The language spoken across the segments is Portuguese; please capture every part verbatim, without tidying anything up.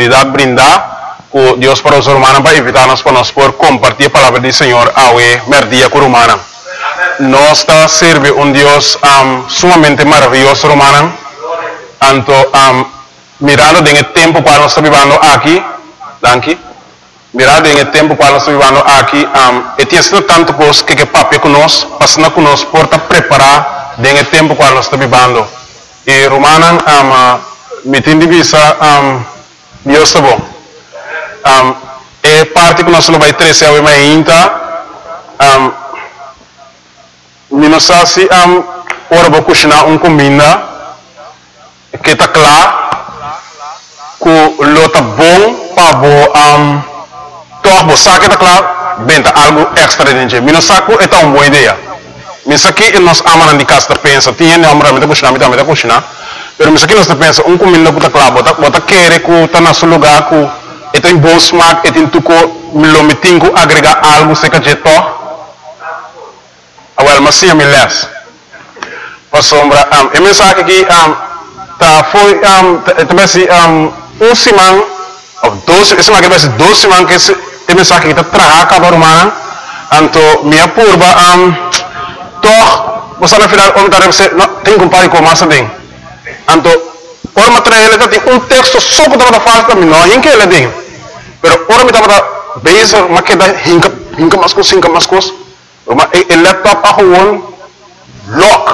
oportunidad brindar con Dios para los hermanos para invitarnos para nos por compartir la palabra del Señor a hoy, merdía con romana. Nos sirve un Dios um, sumamente maravilloso, romana. Tanto um, mirando en el tiempo cuando nos está viviendo aquí, danke. Mirando en el tiempo cuando nos está viviendo aquí, um, y tiene tanto cosas que que papi con nos, pasando con nos por preparar en el tiempo cuando nos está viviendo. Y romana, um, mi tindivisa, um, Dios sabo. Um, e parte que nós não vai trazer a uma inta, um, nós assim, um, ora vou cozinhar um comida que está claro, que lo tá bom para bo, um, toch bo saque tá claro, bem tá algo extra dentro. Nós saco é uma boa ideia. Nós aqui nós amamos de casa pensa, tinha não amamos de cozinhar, de de cozinhar, pero nós aqui nós pensa um comida que tá claro, bota bota querer que tá na seu lugar que é tem bom smaak, é tem tuco, lo metingo agregar algo seca de to. Awal mas sim me les. Para sombra, um, é mensagem aqui, um, tá foi, um, também se um, um semana ou dois, esse mais que vai ser dois semanas que esse é mensagem que tá traga para romana, então minha purba, um, toch, você na final onde tá você tem compare com massa bem, então por material ele tem um texto só que tá fácil também, não é que ele tem, pero ora me tá base, mas que dá hinca hinca mais coisa, hinca mais coisa, mas ele laptop a gewoon lock.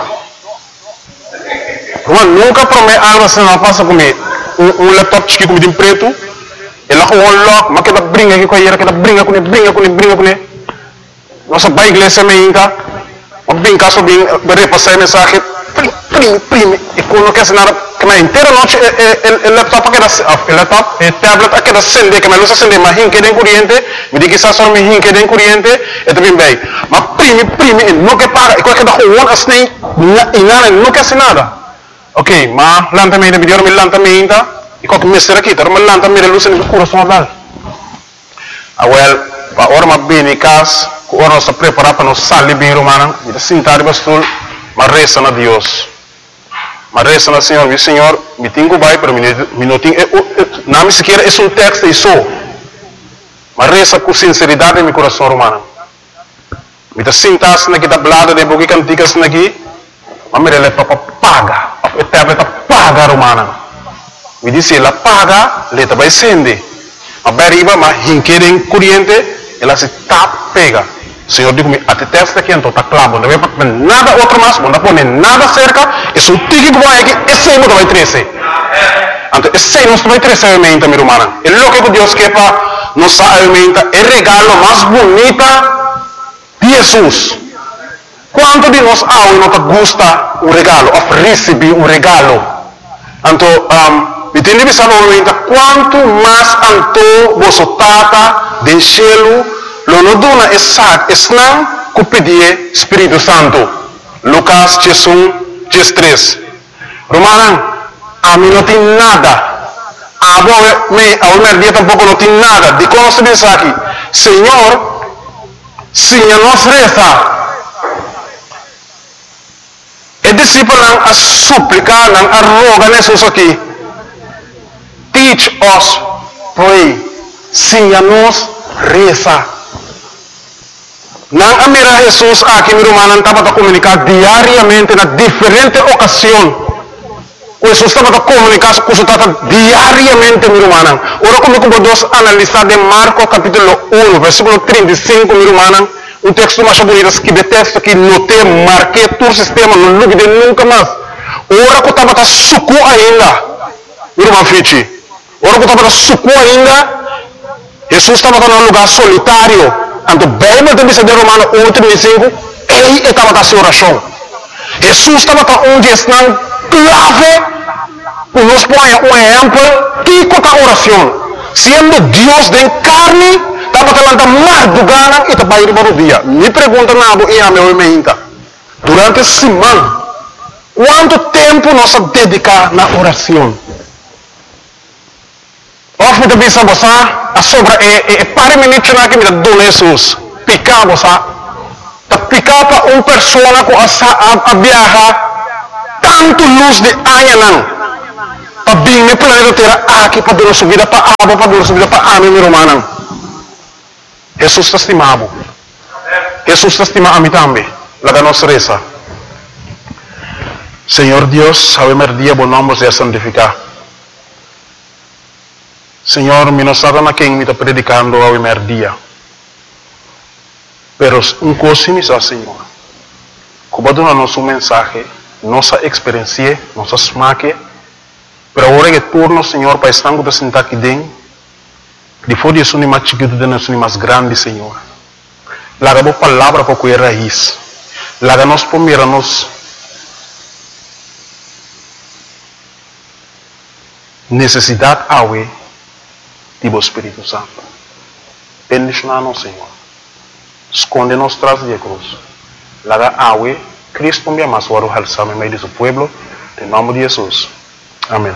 Gewoon nunca promete algo assim não passa comigo, um, um laptop chique como de preto, ele a gewoon lock, mas que dá brinca aqui com ele, que dá brinca com ele, brinca com ele, brinca com ele, nossa bike igreja me hinca, mas bem caso bem, bem passar a mensagem, prime, prime, e quando quer nada que na inteira noite o laptop aqui o laptop o tablet aqui da acende que na luz acende mas hinque de corrente me diz que está só me hinque de corrente é também bem mas prime prime não que para e qualquer da rua assim e nada não quer nada ok mas lentamente me deu me lentamente e qualquer mestre aqui tá mas lentamente luz no coração dal a well para hora mas bem em casa hora nós preparar para nós sair bem romana e sentar bastul mas resta na Deus. Mas resta na Senhor, meu Senhor, me tenho vai para mim, não tenho, não me sequer é um texto isso. Mas resta com sinceridade em meu coração romano. Me tá sentasse na que tá blada de boca canticas na aqui, mas me rele para paga, a tablet paga romana. Me disse ela paga, leta vai sende. A beriba, mas hinquerem corrente, ela se tap pega. Senhor digo-me, até testa aqui então está claro, não vai para nada outro mais, não pode nada cerca, é só o tique que vai aqui, esse aí não vai trazer. Então, esse aí não vai trazer a alimenta, minha irmã. É o que Deus quer para nos alimenta, é o regalo mais bonito de Jesus. Quanto de nós há e não gosta o regalo, ou receber um regalo. Então, um, entende que sabe quanto mais anto você tata de cielo, lo no dona esat esnang ku pedie Espírito Santo. Lucas um, três. Romanan, a mim não tem nada. A boa me, a uma dia tampouco não tem nada. De como se diz aqui, Senhor, se nos reza, e discípulo a suplicar, a rogar Jesus aqui, teach us pray, se nos reza. Nang amira Jesus aqui mi romanan estava a comunicar diariamente na diferente ocasião. O Jesus estava a comunicar com o tata diariamente mi romanan. Ora como que podemos analisar de Marcos capítulo um, versículo trinta e cinco mi romanan, um texto mais bonito que de texto que notei, marquei todo o sistema, não lugue de nunca mais. Ora que estava a suco ainda, mi roman fichi. Ora que estava a suco ainda, Jesus estava em um lugar solitário. Então, bem, mas também se de Romano um, trinta e cinco, ele estava na sua oração. Jesus estava onde está clave, nos põe um exemplo, que é a oração. Sendo Deus de carne, estava falando mais do gana e estava indo para o dia. Me pergunta nada e a meu irmão, durante a semana, quanto tempo nós dedicamos na oração? Of me também sabe a sobra é para minutos na que me dá Jesus picar você tá picar para uma pessoa com a a viajar tanto luz de aia não para bem me planeta terra aqui para dar subida para abo para dar subida para ame meu irmão. Jesus está estimado. Jesus está estimado a mim também. La nossa reza. Senhor Deus, sabemos dia bom nome seja santificado. Senhor, me não sabe na quem me está predicando ao primeiro dia. Pero um coisa me sabe, Senhor. Como dá nosso mensagem, nossa experiência, nossa smaque, pero agora que turno, Senhor, para estar com sentar aqui dentro, depois de isso, mais chiquito, de nós, mais grande, Senhor. Laga boa palavra para cuidar raiz. Laga nós primeiro nos necessidade awe do Espírito Santo. Bendicionar-nos, Senhor. Esconde-nos tras de cruz. Laga awe, Cristo me ama, suaro halsame meio de seu pueblo, em nome de Jesus. Amém.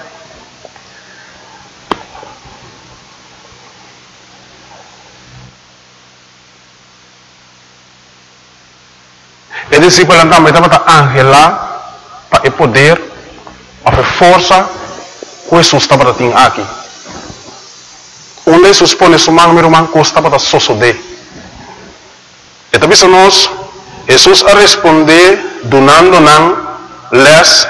E discípulo também estava angela para o poder, a força que Jesus estava tendo aqui. Onde Jesus põe sua mão, meu irmão, que estava sosodé. E também nós, Jesus a responder, donando-nos les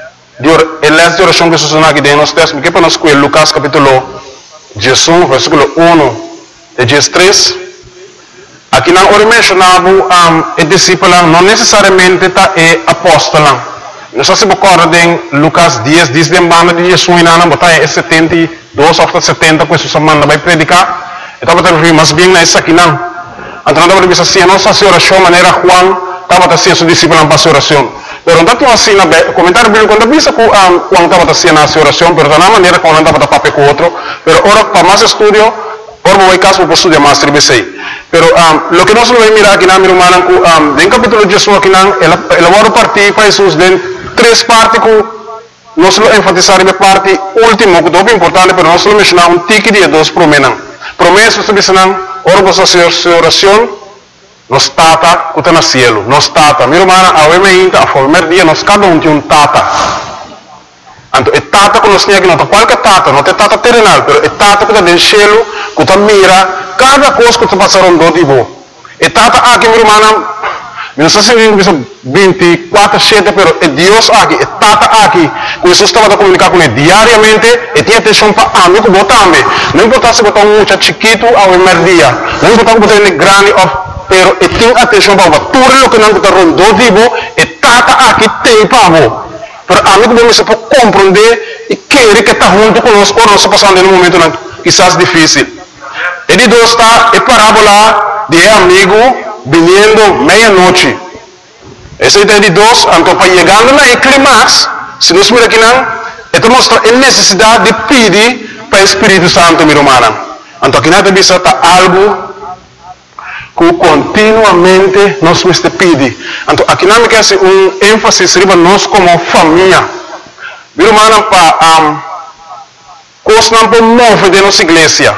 les de oração que Jesus aqui dentro nos textos, que para nós com Lucas capítulo dezesseis, versículo um de dezesseis. Aqui não ora mencionava um, o discípulo não necessariamente tá é apóstolo. Não sei se você recorda em Lucas dez, diz de banda de Jesus e não botar é setenta e dois ou setenta que Jesus manda vai predicar. Então você vai mas bem nessa aqui não. Então não vai assim nossa oração maneira Juan estava fazendo seu discípulo para oração. Pero não tinha assim na comentário bíblico quando visa que Juan estava fazendo a oração, pero da maneira como não estava papel com outro. Pero ora para mais estudio, ora vai caso para estudar mais tribesei. Pero um, lo que nós vamos mirar aqui na minha irmã, um, em capítulo dezesseis aqui na, ela, ela vai partir para Jesus em três partes que nós vamos enfatizar na parte última, que é muito importante, pero nós vamos mencionar um tique de dois promessas. Promessas que dizem, ora você fazer oração, nós tata que está no cielo, nós tata. Minha irmã, a primeira, a primeiro dia, nós cada um tem um tata. Então, é tata que nós temos aqui, não é qualquer tata, não é tata terrenal, mas é tata que está no cielo, que está mira cada coisa que está passando do tipo. E tata aqui, minha irmã, não sei se é vinte e quatro sete, mas é Deus aqui, é tata aqui, que Jesus estava a comunicar com ele diariamente, e tinha atenção para a amigo também. Não importa se botar um muito chiquito ao primeiro dia, não importa se botar um grande, pero e tinha atenção para tudo o que não está do tipo, e tata aqui tem para você. Pero amigo bom, você pode compreender e querer que está junto conosco, ou não está passando em um momento não, quizás difícil. E de dois está a parábola de amigo vindo meia-noite. Esse é de dois, então para chegar na clímax, se nós miramos aqui não, então mostra a necessidade de pedir para o Espírito Santo, meu irmão. Então aqui nada bisa está algo que continuamente nós temos que pedir. Então aqui não quer ser um ênfase sobre nós como família. Meu irmão, para um, coisas não podemos mover de nossa igreja.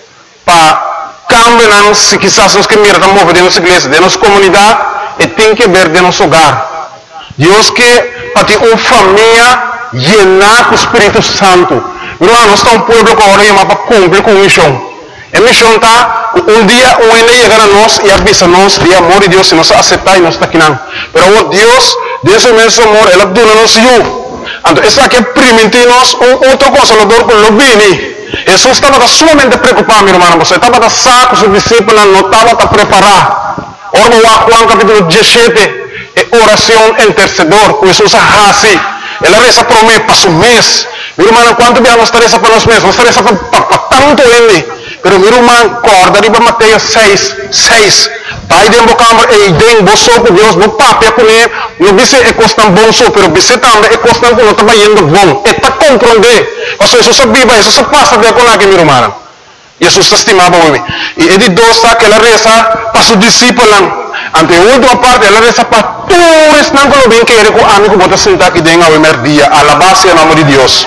Para cambiar, se quizás nós queremos ver mover de nossa igreja, de nossa comunidade, e tem que ver de nosso hogar. Deus quer para ter uma família llena com o Espírito Santo. Meu irmão, nós estamos um povo que agora chama para cumprir com a missão. A missão está, um dia o N chegar a nós e avisa nós de amor de Deus, se nós aceitar e nós está aqui não. Pero Deus, Deus é imenso amor, Ele dona-nos eu. Então, esse aqui permite-nos um outro consolador que lo vini. Jesus estava sumamente preocupado, meu irmão. Você estava a saco, seus discípulos não estavam a preparar. Ora, Juan capítulo dezessete, é oração intercedor, que Jesus faz. Ela reza por mim, para o mês. Meu irmão, quanto bem nós reza para os meses? Nós reza para tanto ele. Pero meu irmão, corda de Mateus seis, seis. Pai de embocambre e idem boso com Deus, no papel com ele, no bice é costan bom so, pero bice também é costan com nota indo bom. É para compreender. Mas Jesus sabia, Jesus passa de com aqui, meu irmão. Jesus estimava o homem. E ele doce que ela reza para seus discípulos. Ante a última parte, ela reza para todos não que bem que ele com amigo bota sentar aqui dentro ao primeiro dia. Alabase o nome de Deus.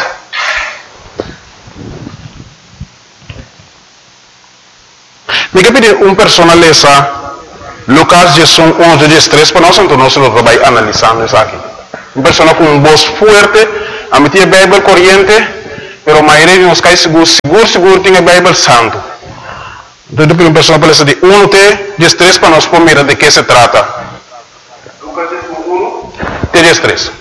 Me pedir uma personaleza Lucas dezesseis, onze, dezesseis para nós, então nós vamos analisando isso aqui. Uma pessoa com uma voz forte, a mim tinha Bíblia corrente, pero a maioria de nós cai seguro, seguro, seguro, tinha Bíblia santo. Então, depois uma pessoa fala de um até três para nós mirar de que se trata. Lucas um, T três.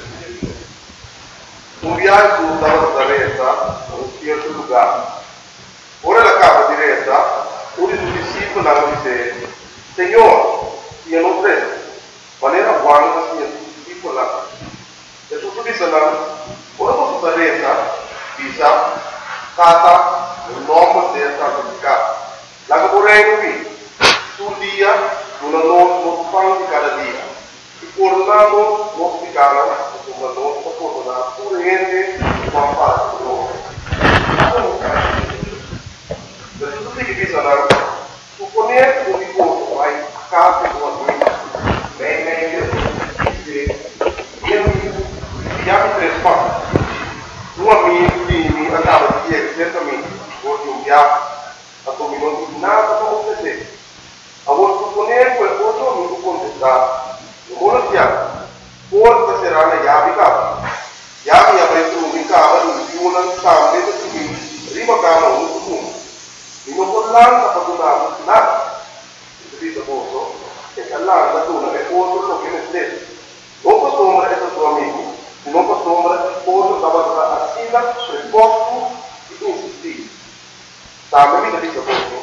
Um viaggio dalla Nazareta a un certo lugar. Ora la capa diretta, uno dei discepoli hanno detto, Signore, io non credo, ma era buono che sia discepolo là. E tutto di sana, ora posso Nazareta, bisa, kata, un uomo della santificata. La caporei qui, sul dia, una non fanno di cada dia. E coronando, non spiegano, uma nota coronada por ele, uma parte do nome. Mas tudo tem que pensar, suponer que o encontro vai a casa do amigo, bem, bem, bem, e amigo, e há três partes. Um amigo que me acaba de dizer certamente, porque um viagem, a dominou de nada para acontecer. Agora, suponer que o outro amigo contestar, no mundo viagem, porta será na Yabi Kaba. Yabi abre tudo em Kaba, no Yuna, Kaba, dentro de mim, Rima Kaba, no mundo. E não pode lá, não pode dar nada. Isso diz a bolsa, que a lá, na tuna, é outro do que nesse. Não pode tomar esse seu amigo, e não pode tomar outro que estava na assina, resposto e insistir. Sabe, a vida diz a bolsa.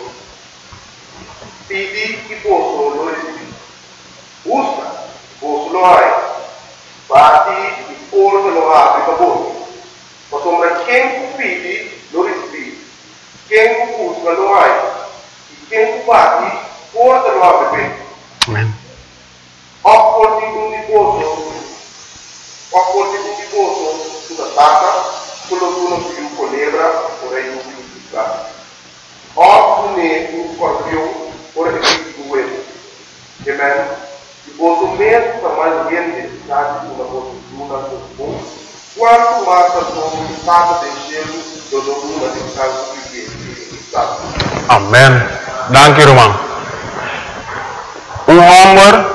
Pedi e bolso não existe. Busca, bolso não há. Bati e porta não abre para bolso. Mas sombra quem pede, não recebe. Quem busca não há. E quem bate, porta não abre bem. Amém. Opporti un riposo, opporti un riposo sulla tata, quello che uno più colebra, vorrei un più piccato. Oppure un scorpione, vorrei più due. Amen. Riposo mesmo para mais bem necessidade de uma postura comum. Quanto mais a sua estado de gelo, do domínio de casa que está. Amém. Dank u, irmão. Um homem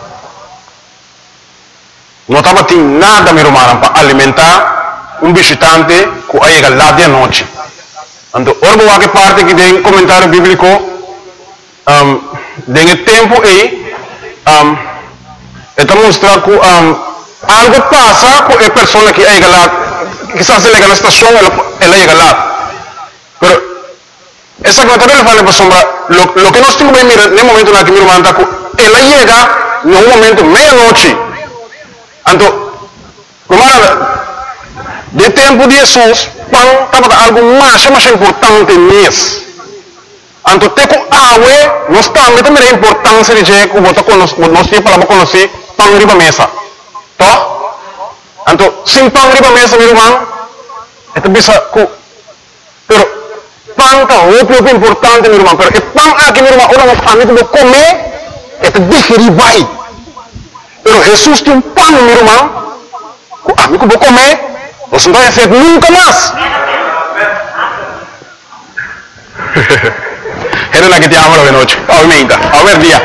não estava tendo nada, meu irmão, para alimentar um visitante que chega lá de noite. Então, orbo que parte que tem comentário bíblico, um, tem tempo aí, um, está mostrando que um, algo passa com a pessoa que chega lá, quizás ele chega na estação, ela, ela chega lá. Mas, essa que também fala para sombra, lo, lo que nós temos que mirar no momento na que meu irmão está, ela chega no momento meia-noite. Então, de tempo de Jesus, pão estava algo mais, mais importante mesmo. Então, ter com água, nós também temos a importância de dizer que nós temos para conhecer pão riba mesa. Tá? Então, sem pão riba mesa, meu irmão, é bisa que, pero pão está muito importante, meu irmão. Pero, e pão aqui, meu irmão, ora, a mim que comer, é digerir vai. Pero Jesus tem um pão, meu irmão. A mim que vou comer, você não vai ser nunca mais. Era la que te amo de noche, obviamente, a ver día.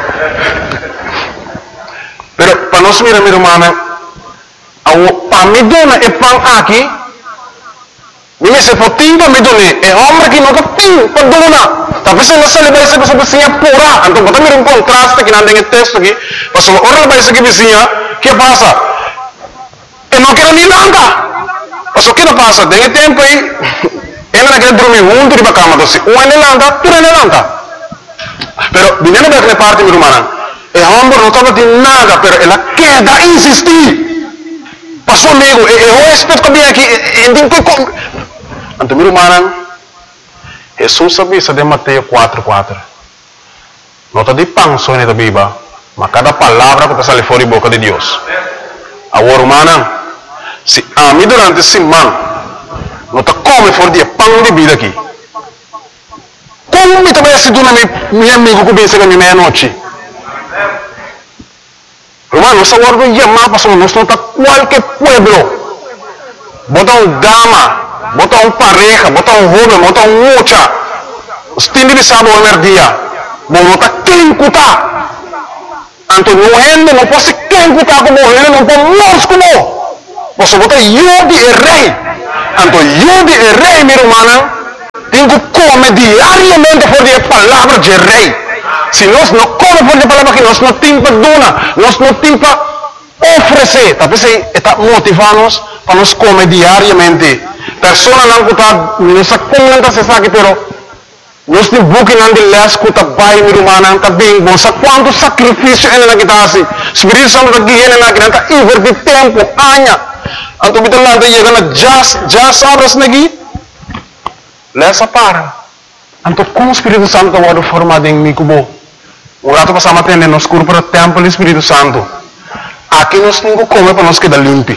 Pero para nós, meu irmão, para mim dona é pão aqui. Mimi se poting para me dona é homem que nunca tem para dona. Tapi se nós ele vai ser pessoa vizinha pura. Então, bota mir um contraste que não tem texto aqui. Mas o orang vai ser que vizinha, que passa? Eu não quero nem nada. Mas o que não passa? Tem tempo aí. Ela não quer dormir junto de cama, doce. Um ele landa, tu ele landa. Pero dinheiro daquela parte, meu irmão, é homem não estava de nada, pero ela quer dar insistir. Passou amigo, eu respeito que vem aqui, então meu irmão, Jesus sabia de Mateus quatro, quatro. Não está de pão só na Bíblia, mas cada palavra que sai fora da boca de Deus. Agora, irmão, se a mim durante a semana não está come fora de pão de vida aqui. Como me também se tu na minha amigo que pensa que é meia-noite? Irmão, nós agora vamos chamar para nós não está qualquer pueblo. Bota um gama, bota um pareja, bota um jovem, bota um mucha. Os tindi de sábado ao dia. Bom, não está quem cutar. Então, não é, não pode ser quem cutar como ele, não pode nós como. Você bota Yudi e rei. Então, Yudi e rei, meu irmão, tem que comer diariamente por a palavra de rei. Se nós não comemos por a palavra que nós não temos para donar, nós não temos para oferecer. Talvez está motivando-nos para nós comer diariamente. Pessoas não está, não se comenta se sabe, pero nós temos buque não de les que está bem, meu irmão, está bem bom. Sabe quanto sacrifício é na que está assim? Espírito Santo está guiando na que está invertir tempo, anos. Então, kita lá chega na jas, jas horas lagi, lesa para. Então, como o Espírito Santo está formado em mim, como o rato passamos a nos corpo para o templo do Espírito Santo. Aqui nós temos que comer para nós quedar limpo.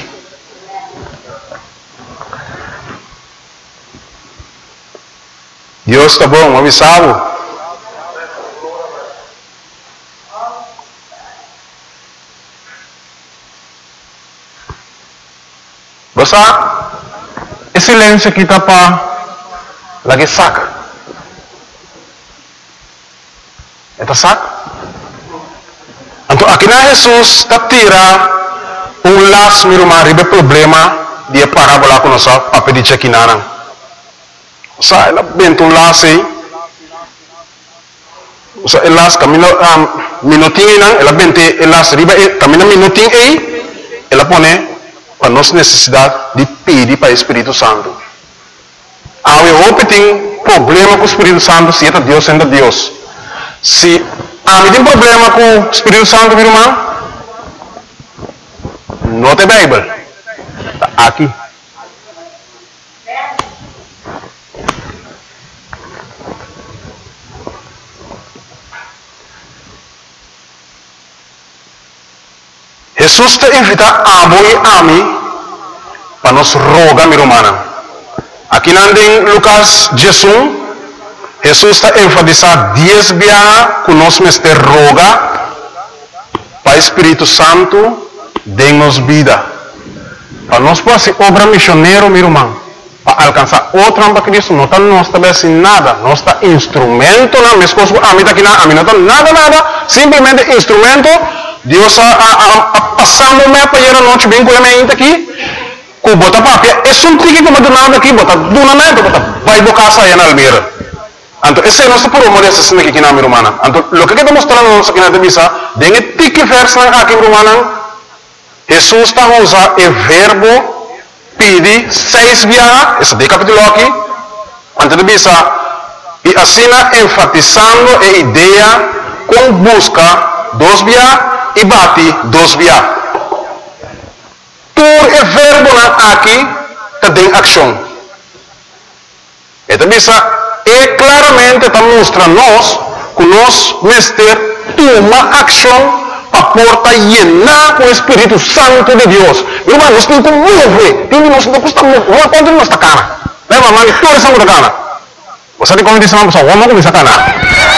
Deus está bom, avisado. Basta, esse silêncio aqui está para lagi saco. Está saco? Então, aqui na Jesus está tira um laço, meu irmão, ribe problema de parábola com nossa papel de chequinana. Sa, ela bem um laço aí. Sa, ela laço camino minutinho não, ela bem te laço ribe camino minutinho aí, ela põe para nossa necessidade de pedir para o Espírito Santo. Há um tem problema com o Espírito Santo, se é Deus, sendo Deus. Se há um problema com o Espírito Santo, meu irmão, não tem Bíblia. Está aqui. Jesus te invita a voi a mim para nos rogar, meu irmão. Aqui em Lucas dezesseis, Jesus está enfatizando dez viagens que nós mestre roga para o Espírito Santo dê-nos vida. Para nós fazer obra missionária, meu irmão, para alcançar outra para Cristo, não está nós também nada, não está instrumento, não, minhas coisas, a mim está aqui, a mim não está nada, nada, simplesmente instrumento. Deus a passando me para ir a noite bem com a minha aqui, com bota papel, é só um tique que me dá nada aqui, bota donamento, bota vai bocar sair na almeira. Então esse é nosso problema dessa cena aqui na minha irmã. Então o que está mostrando nós aqui na devisa, dengue tique verso na aqui minha irmã, Jesus está usando o verbo pedir seis viagens, esse de capítulo aqui, antes de devisa, e assim enfatizando a ideia com busca dos viagens e bate dos viagens. Por o verbo aqui está em ação. Então, é claramente está mostrando nós que nós mestre toma ação para porta llenar com o Espírito Santo de Deus. Irmão, nós temos que mover. Nós não custa mover. Quando nós está cara? Leva a mão e toda essa muda cara. Você tem como dizer uma pessoa, vamos começar a cara.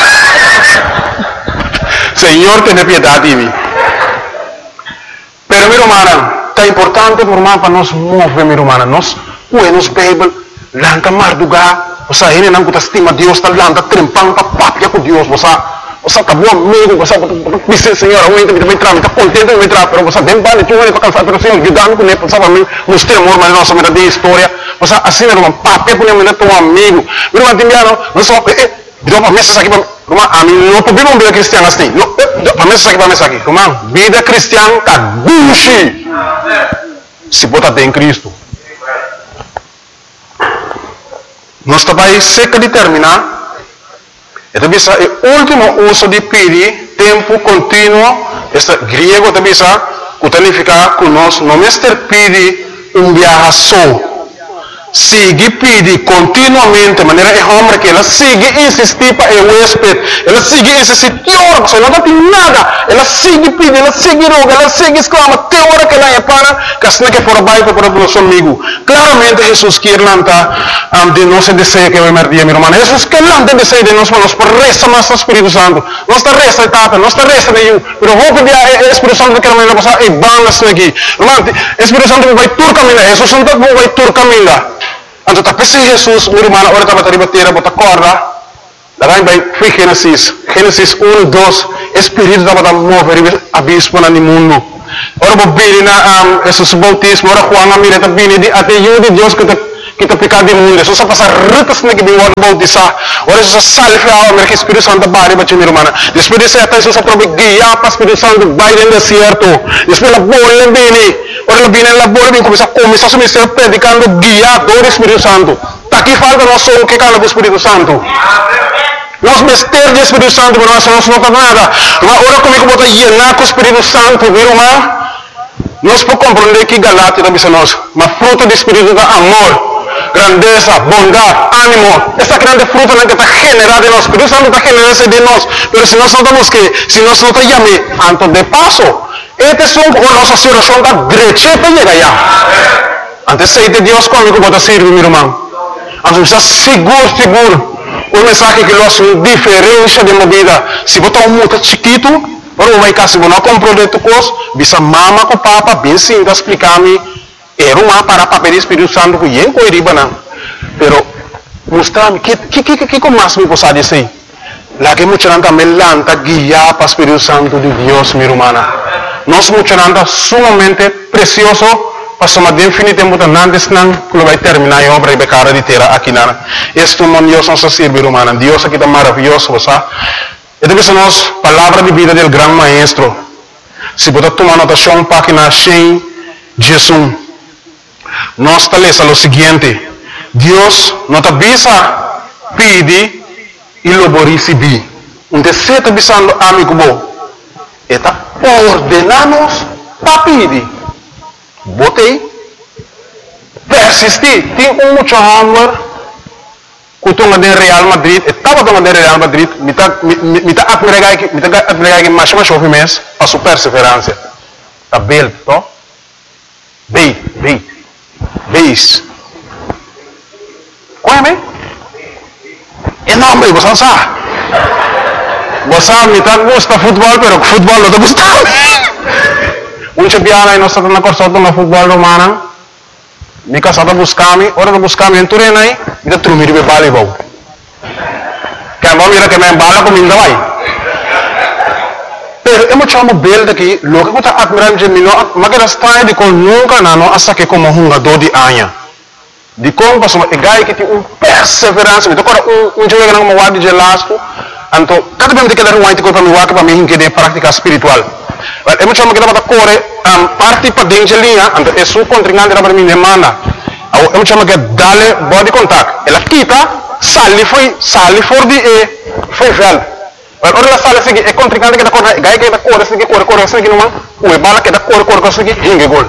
Senhor, tenha piedade de mim. Pero, meu irmão, está importante por mais para nós mover, meu irmão. Nós, nos Bíblia, lanta mardugar, você ainda não está estima Deus, está lanta trempando para papia com Deus, você, você está bom amigo, você diz, Senhor, eu ainda me entrar, está contente de me entrar, pero você vem para tu para cansar, pero Senhor, guiando com ele, sabe, mim, nos temor, mas nossa vida de história, você assim, meu irmão, papia com ele, teu amigo, meu irmão, Timiano, não só, eh, deu para mesa aqui, irmão, a mim não podemos vida cristiana assim, não, para mesa aqui, para mesa aqui, irmão, vida cristiana está duche, se botar em Cristo. Nós também seca de terminar. Então, o último uso de pedir, tempo contínuo, este grego também significa que nós não mestre pedir um viaje só. Sigue pedir continuamente, de maneira que homem que ela sigue insistir para o huésped, ela sigue insistir, teor, você não tem nada, ela sigue pedir, ela sigue roga, ela sigue exclama, teor que ela é para, que assim que for baixo para o nosso amigo. Claramente Jesus quer lançar um, de nosso desejo que vai merdir, meu irmão. Jesus quer lançar o desejo de nós, mas para resta mais o Espírito Santo. Não está resta etapa, não está resta nenhum, mas vou pedir ao Espírito Santo que ela vai passar e vamos aqui. Irmão, o Espírito Santo vai tur caminhar, Jesus Santo vai tur caminhar. Então, tapi si Jesus, meu irmão, agora estava a bater, bota corda, daí vai, foi Gênesis, Gênesis um, dois, Espírito estava a mover, abismo no mundo. ora bo bini na um, Jesus bautismo, ora Juan a mira ta bini di ate yu di Dios kita kita pecado di mundo. So sa pasar ritas na gibi wala bautisa. Ora so sa salve a América Espírito Santo bari ba chini romana. Espírito Santo so sa probe guia pa Espírito Santo vai no deserto. Espírito la bola bini. Ora la bini la bola bini começa começa a ministério predicando guiado do Espírito Santo. Tá aqui falta nosso que cala do Espírito Santo. Nós mester de Espírito Santo, mas nós não tá nada. Mas ora comigo bota llenar com o Espírito Santo, viu, irmão? Nós podemos compreender que Galatia também são nós. Mas fruta do Espírito é amor, grandeza, bondade, ânimo. Essa grande fruta não está generada em nós. O Espírito Santo está generando de nós. Mas se nós não estamos que, se nós não estamos llamando, antes de passo, este é a nossa situação da direita para chegar lá. Antes de Deus comigo bota servir, meu irmão. Antes de seguro, seguro. Um mensagem que nós diferença de uma vida. Se botar um muito chiquito, para vai cá, se você não comprou de tu coisa, bisa mama com papa, bem sim, tá explicar-me, era uma para papel do Espírito Santo que eu não riba não. Pero mostrar-me que que que que como mais me possa dizer? Lá que muita gente me lanta guiar para o Espírito Santo de Deus, minha irmã. Nós muita gente sumamente precioso. Passamos definitivamente antes não que vai terminar a obra e becara de terra aqui na. Este é um Deus nosso servir humano. Deus aqui está maravilhoso, você. E depois nós palavra de vida do grande maestro. Se você tomar anotação página cem, Jesus. Nós está lendo o seguinte: Deus não te avisa, pede e logo receber. Um terceiro avisando amigo bom. Está ordenando para pedir. Botei, persisti, tem um muito amor, que estou no Real Madrid, estava no Real Madrid, me está me está admirando aqui, me está admirando aqui, mas mais jovem mês, a sua perseverança, tá bem, tó, bem, bem, beis, qual é mesmo? É nome, você sabe? Você me está gosta futebol, pero futebol não está gostando. Um chabiana e nós estamos na corção do futebol romano. Me casada buscar-me, hora de buscar-me em Turena aí, me dá trumir de bala e vou. Que a mão mira que me embala com minha vai. Pero eu me chamo belo daqui, logo que eu estou admirando de mim, mas que está de com nunca não, essa que como um jogador de anha. De como passou, é gai que tem um perseverança, me toca um um jogo que não me guarda de lasco, então cada vez que eu quero um antigo para me guardar para mim que de prática espiritual. Eu me chamo que estava corre um, parte para dentro da linha, então é sua contrincante para mim demanda. Eu me chamo que dale body contact. Ela quita, sali foi, sali for de e foi velho. Ora ela sali assim é contrincante que está corre, gai que está corre, assim que corre, corre assim que não, o bala que está corre, corre assim que hinge gol.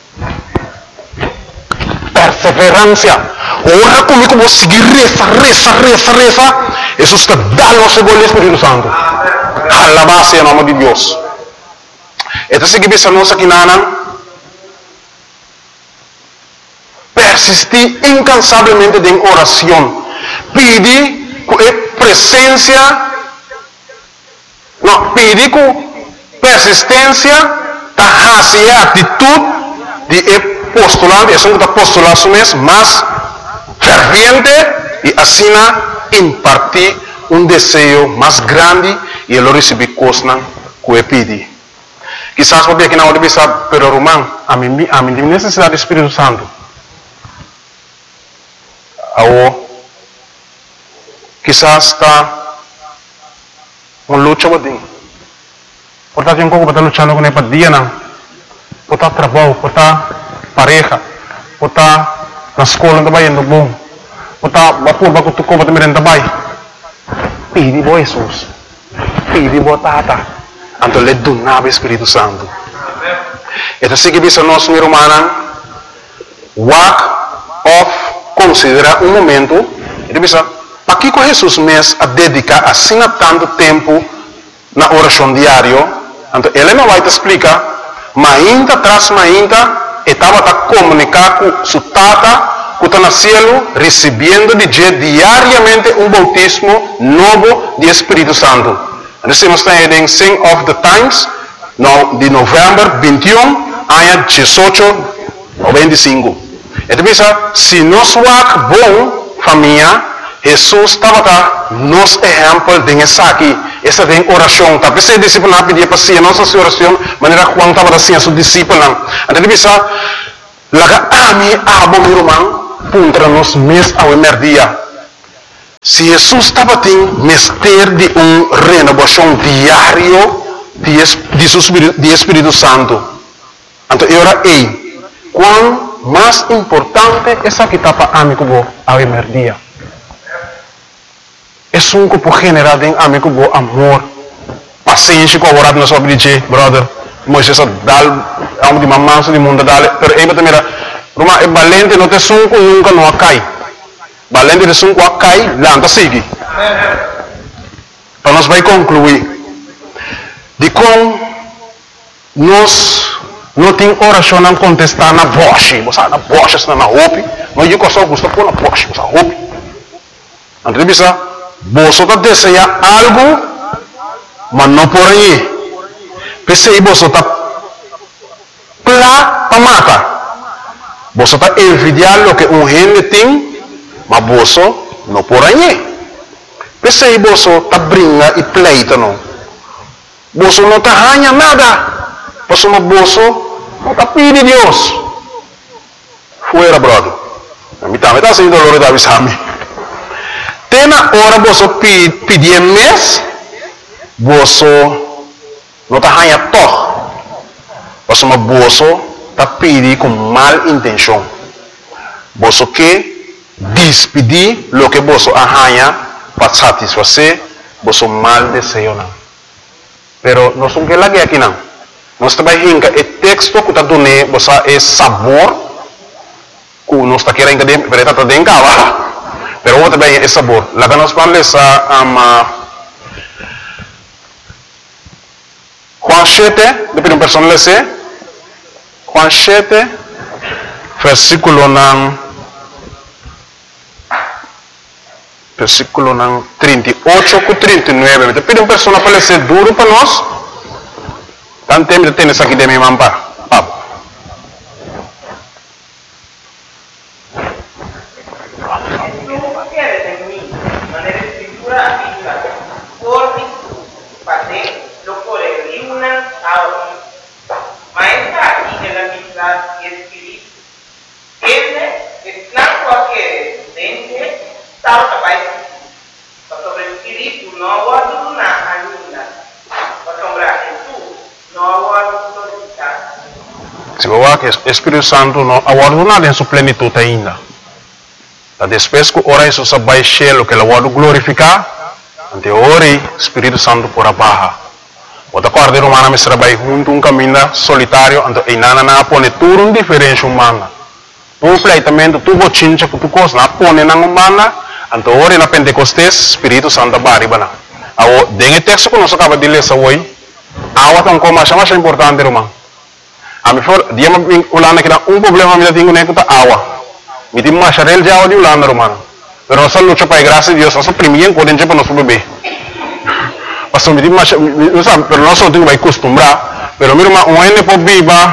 Perseverança. Ora comigo vou seguir reza, reza, reza, reza. Isso está dando o seu gol Espírito Santo. Alabado seja o nome de Deus. Então, se você não sabe nada, persistir incansavelmente em oração, pedir com presença, não, pedir com persistência, a atitude de postulante, é um postulação mais ferviente e assim impartir um desejo mais grande e ele receber coisas que ele pede. Quizás porque aqui na hora de pensar, pero Román, a mim, a mim tem necessidade do Espírito Santo. Ou quizás está uma luta com ele. Portanto, tem como estar lutando com ele para dia não. Por estar trabalho, por estar pareja, por estar na escola também indo bom, por estar vapor para tu compra também também. Pede bo Jesus, pede bo Tata. Então, ele donava o Espírito Santo. Então, se que você não ser humano, walk off, considera um momento, ele pensa, para que Jesus mesmo a dedicar assim tanto tempo na oração diária? Então, ele não vai te explicar, mas ainda atrás, mas ainda, estava a comunicar com sua tata, que está no céu, recebendo de diariamente um bautismo novo de Espírito Santo. Nós estamos em Sing of the Times, de novembro vinte e um, ano dezoito noventa e cinco. Então, se nós somos bom família, Jesus estava nos exemplo de essa aqui. essa tem oração, tá? Pensei discípulo não pedia para si, nossa oração, maneira quando estava assim a sua discípulo não. Então ele pensa, laga ami abo meu irmão, puntra nos mês ao emerdia. Se Jesus estava tendo mister de uma renovação diária de, de, de Espírito Santo, então era aí, quão mais importante é essa que está para amigo ao emerdia. É um que pode generar em amigo bo amor, paciência com o orado na sua vida, brother. Moisés dá a um de mamãe do mundo dale, pero aí também era, Roma é valente, não tem som com nunca não cai. Valente de som com cai, lá anda sigue. Para nós vai concluir de como nós não tem oração não contestar na voz, você na voz, você na roupa, não é que só gosta por na voz, você roupa. Então bisa você está desejando algo, mas não por aí. Você está plá para matar. Você está envidiando o que um gente tem, mas você não por aí. Você está brincando e pleita não. Você não está ganhando nada. Você não está pedindo Deus. Fuera, brother. A mim também está sendo doloroso da visão. Tem na hora você pedir mês, você não está ganhando todo. Você está pedindo com mal intenção. Você quer despedir o que você ganha para satisfazer você mal desejo. Pero nós não queremos aqui não. Nós também temos o texto que está dando você é sabor que nós está querendo que está dentro. Pero outra bem é sabor. Lá que nós falamos a Juan sete, depois um personagem lê Juan sete, versículo nan versículo nan trinta e oito com trinta e nove. Depois um personagem para ler duro para nós. Tanto tempo de ter isso aqui de minha mampa. Se você quer que o Espírito Santo não aguarda em sua plenitude ainda. Depois que ora isso vai cheio que ele vai glorificar, ante ora o Espírito Santo por abaixo. Outra coisa humana me trabalha junto um caminho solitário, ante e nada na pone tudo um diferente humana. Tu pleitamento tu bochincha que tu coisa na pone na humana, ante ora na Pentecostes Espírito Santo baribana. Ao dengue texto que nós acaba de ler hoje, awa tão como mais mais importante irmão. A mim for dia me ulana que um problema me tenho nem que awa. Me tem mais charel já o de ulana irmão. Pero nós luta para a graça de Deus, nós primeiro podemos para nosso bebê. Pastor me tem mais, não sabe, pero nós não temos que acostumbrar. Pero meu irmão, um ene pode viva.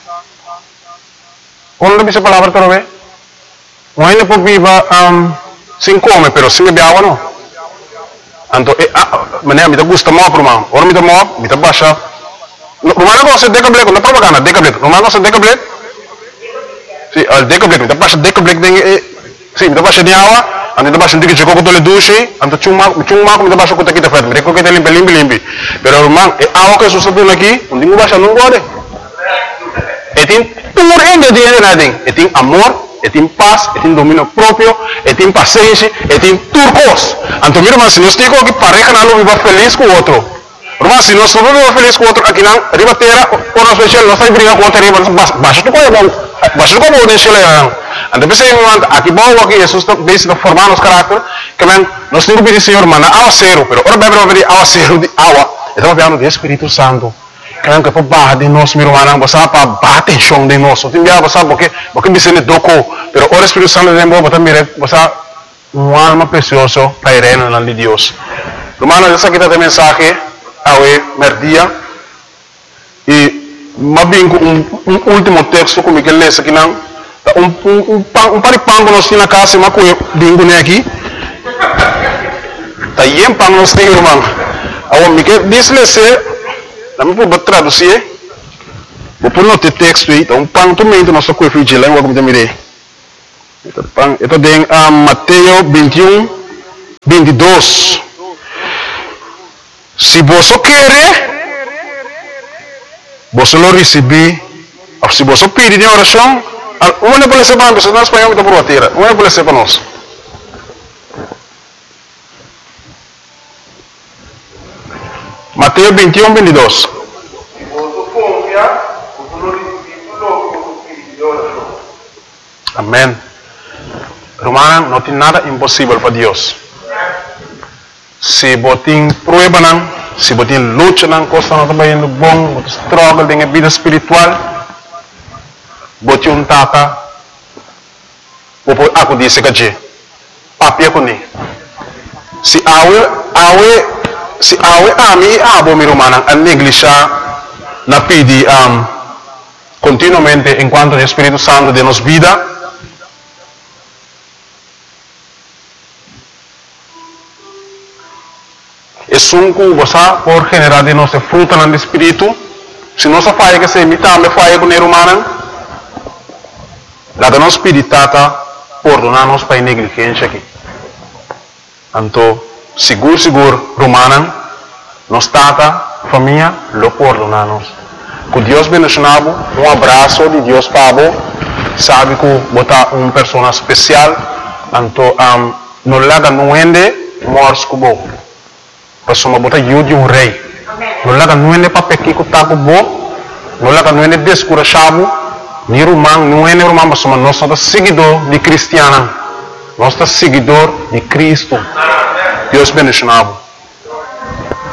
Quando dice palavra para ver? Um ene pode viva sem comer, pero sem beber água não. Então, maneira me dá gosto mal para irmão. Ora me dá mal, me dá baixa. Rumah ko sa dekablek, na propaganda dekablek. Rumah ko sa dekablek. Si al dekablek, kita pas dekablek ding eh si kita pas di awa, ante kita pas ndiki joko ko tole dushi, ante chuma chuma ko kita pas ko kita fet, mereka kita limpi limpi limpi. Pero rumah eh awa ko susatu lagi, unding ba siya nunggo de. Etin tumur ende di ende nading, etin amor, etin paz, etin dominio propio, etin paciencia, etin turcos. Ante mira mas nos digo que pareja na lo viva feliz com outro. Rumah si nós não vamos feliz com outro aqui não, riba terra, por nós especial nós vai brigar com outro riba, baixo tu coisa bom, baixo tu coisa bom nesse leão. Ante pensei em um aqui bom aqui Jesus está bem formar nos caráter, que men nós temos que pedir Senhor mana awa zero, pero ora bebe bebe awa zero de awa, estamos falando de Espírito Santo. Que não que para barra de nós meu irmão, você para bater chão de nós, tem dia você porque porque me sente doco, pero ora Espírito Santo de novo também você uma alma preciosa para ir na de Deus. Irmão, essa aqui está de mensagem awe merdia e mabingo um, um último texto como que lê aqui não um um um, um paripango nós na casa mas com bingo né aqui tá yem pang nós tem irmão Agora, me quer dizer, não me pode traduzir. Vou pôr no texto aí, então, pang tu mento nosso coelho de língua como te mirei. Então, pang, então tem a Mateus vinte e um, vinte e dois. Se você quer, você lo receber. Se você pedir em oração, uma pode ser para nós, não é espanhol, então por a terra. Uma pode ser para nós. Mateus vinte e um, vinte e dois. Se você confiar, você não recebe logo que você oração. Amém. Romana, não tem nada impossível para Deus. Se você tem prueba, se você tem luta, coisa não está indo bom, você struggle com a vida espiritual, você um tata, você aku disse que papi aku ni. Se awe awe se awe ami abo mi romana a negligenciar na pedi um, continuamente enquanto o Espírito Santo de nos vida. Es un cubo por generar de nuestra fruta en el espíritu. Si no se falla que se imita, me falla con el humano. La de nos espiritata por donarnos para negligencia aquí. Anto, seguro, seguro, romana, nos tata, familia, lo perdonamos. Que Dios bendicionado, un abrazo de Dios para sabe que bota una persona especial, anto, um, no le haga nuende, mors como Pasoma bota yudi um rei. Não laga nuene para pequeno que tá com bo. Não laga nuene descurachado. Ni romano, nuene romano, pasoma nós somos seguidor de cristiana. Nós somos seguidor de Cristo. Deus bendicionado.